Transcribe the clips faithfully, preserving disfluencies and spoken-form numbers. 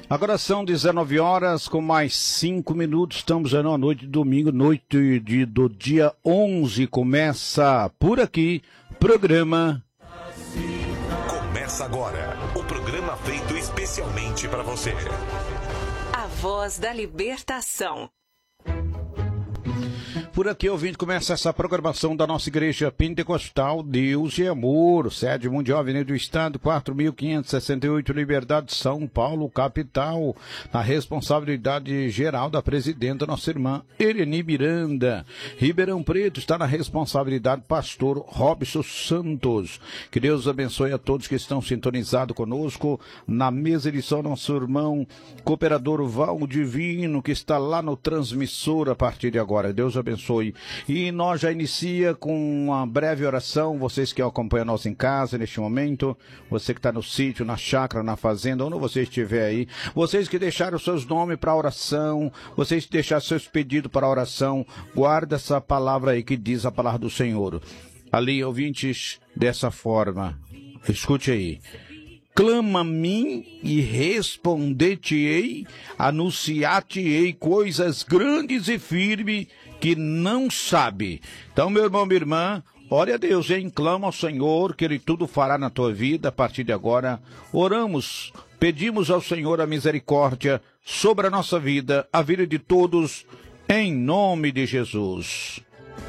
Agora são dezenove horas com mais cinco minutos, estamos aí na noite de domingo, noite de, do dia onze, começa por aqui, programa... Começa agora, o programa feito especialmente para você. A Voz da Libertação. Por aqui, ouvinte, começa essa programação da nossa Igreja Pentecostal Deus e Amor, sede mundial, Avenida do Estado, quatro mil quinhentos e sessenta e oito, Liberdade, São Paulo, capital, na responsabilidade geral da presidenta, nossa irmã Eleni Miranda. Ribeirão Preto está na responsabilidade do pastor Robson Santos. Que Deus abençoe a todos que estão sintonizados conosco. Na mesa de som, nosso irmão cooperador Valdivino, que está lá no transmissor a partir de agora. Deus abençoe. E nós já inicia com uma breve oração, vocês que acompanham nós em casa neste momento, você que está no sítio, na chácara, na fazenda, onde você estiver aí, vocês que deixaram seus nomes para oração, vocês que deixaram seus pedidos para oração, guarda essa palavra aí que diz a palavra do Senhor. Ali, ouvintes, dessa forma, escute aí. Clama a mim e responder-te-ei, anunciar-te-ei coisas grandes e firmes que não sabe. Então, meu irmão, minha irmã, ore a Deus, hein? Clama ao Senhor, que Ele tudo fará na tua vida a partir de agora. Oramos, pedimos ao Senhor a misericórdia sobre a nossa vida, a vida de todos, em nome de Jesus.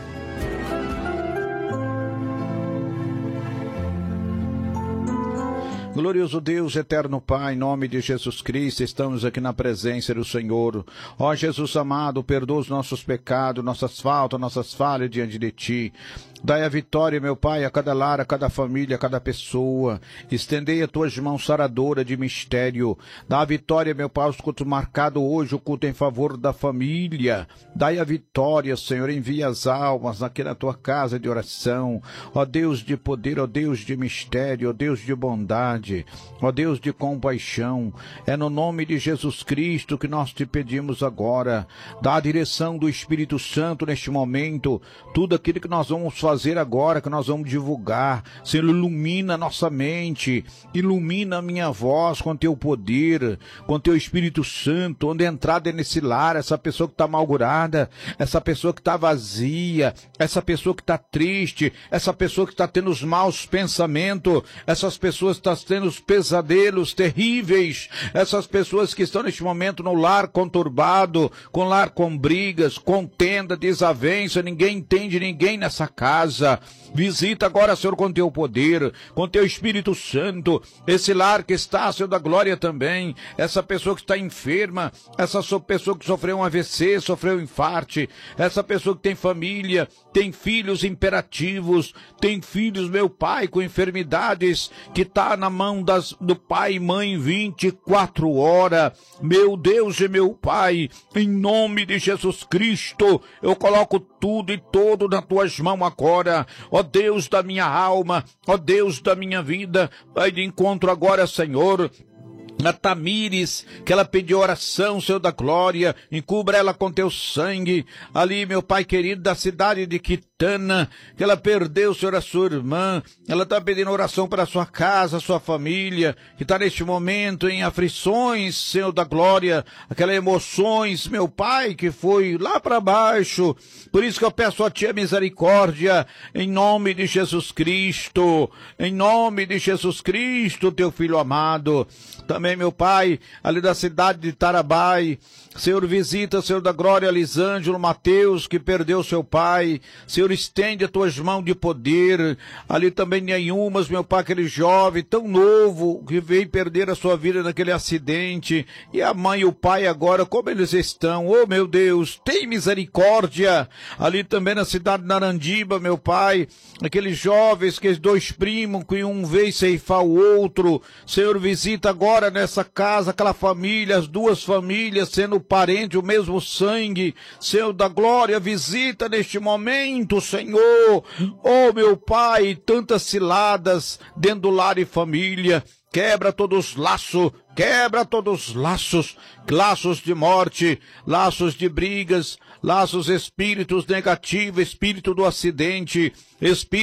Glorioso Deus, eterno Pai, em nome de Jesus Cristo, estamos aqui na presença do Senhor. Ó Jesus amado, perdoa os nossos pecados, nossas faltas, nossas falhas diante de Ti. Dai a vitória, meu Pai, a cada lar, a cada família, a cada pessoa. Estendei as Tuas mãos saradoras de mistério. Dá a vitória, meu Pai, aos cultos marcados hoje, o culto em favor da família. Dai a vitória, Senhor, envia as almas aqui na Tua casa de oração. Ó Deus de poder, ó Deus de mistério, ó Deus de bondade, ó Deus de compaixão. É no nome de Jesus Cristo que nós te pedimos agora. Dá a direção do Espírito Santo neste momento. Tudo aquilo que nós vamos fazer fazer agora, que nós vamos divulgar. Senhor, ilumina a nossa mente, ilumina a minha voz com teu poder, com teu Espírito Santo, onde entrada nesse lar, essa pessoa que está amargurada, essa pessoa que está vazia, essa pessoa que está triste, essa pessoa que está tendo os maus pensamentos, essas pessoas que estão tendo os pesadelos terríveis, essas pessoas que estão neste momento no lar conturbado, com lar com brigas, contenda, desavença, ninguém entende ninguém nessa casa. Casa. Visita agora, Senhor, com teu poder, com teu Espírito Santo, esse lar que está, Senhor da glória também, essa pessoa que está enferma, essa pessoa que sofreu um A V C, sofreu um infarte, essa pessoa que tem família, tem filhos imperativos, tem filhos, meu Pai, com enfermidades, que está na mão das, do pai e mãe vinte e quatro horas, meu Deus e meu Pai, em nome de Jesus Cristo, eu coloco tudo e todo nas tuas mãos agora, ó Deus da minha alma, ó Deus da minha vida, vai de encontro agora, Senhor, a Tamires, que ela pediu oração, Senhor da glória, encubra ela com teu sangue, ali, meu Pai querido, da cidade de Quitana, que ela perdeu, Senhor, a sua irmã, ela está pedindo oração para a sua casa, a sua família, que está neste momento em aflições, Senhor da glória, aquelas emoções, meu Pai, que foi lá para baixo, por isso que eu peço a Ti a misericórdia, em nome de Jesus Cristo, em nome de Jesus Cristo, teu Filho amado. Também, meu Pai, ali da cidade de Tarabai, Senhor, visita, Senhor da glória, Lisângelo Mateus, que perdeu seu pai. Senhor, estende as tuas mãos de poder. Ali também nenhumas, meu Pai, aquele jovem tão novo, que veio perder a sua vida naquele acidente. E a mãe e o pai agora, como eles estão? Oh, meu Deus, tem misericórdia. Ali também na cidade de Narandiba, meu Pai, aqueles jovens, que os dois primos, que um veio ceifar o outro. Senhor, visita agora nessa casa, aquela família, as duas famílias, sendo parente, o mesmo sangue. Senhor da glória, visita neste momento, Senhor. Oh, meu Pai, tantas ciladas dentro do lar e família. Quebra todos os laços, quebra todos os laços, laços de morte, laços de brigas, laços espíritos negativos, espírito do acidente,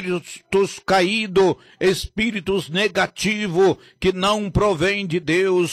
espíritos caídos, espíritos negativos que não provém de Deus.